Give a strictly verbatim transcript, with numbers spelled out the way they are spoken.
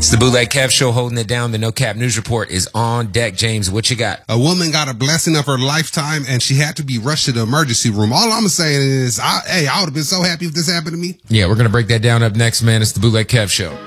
It's the Bootleg Kev Show holding it down. The No Cap News Report is on deck. James, what you got? A woman got a blessing of her lifetime, and she had to be rushed to the emergency room. All I'm saying is, I, hey, I would have been so happy if this happened to me. Yeah, we're going to break that down up next, man. It's the Bootleg Kev Show.